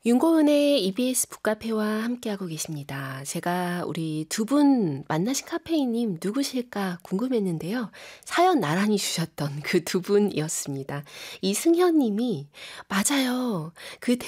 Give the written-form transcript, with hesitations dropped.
윤고은의 EBS 북카페와 함께하고 계십니다. 제가 우리 두 분 만나신 카페인님 누구실까 궁금했는데요. 사연 나란히 주셨던 그 두 분이었습니다. 이승현 님이 "맞아요. 그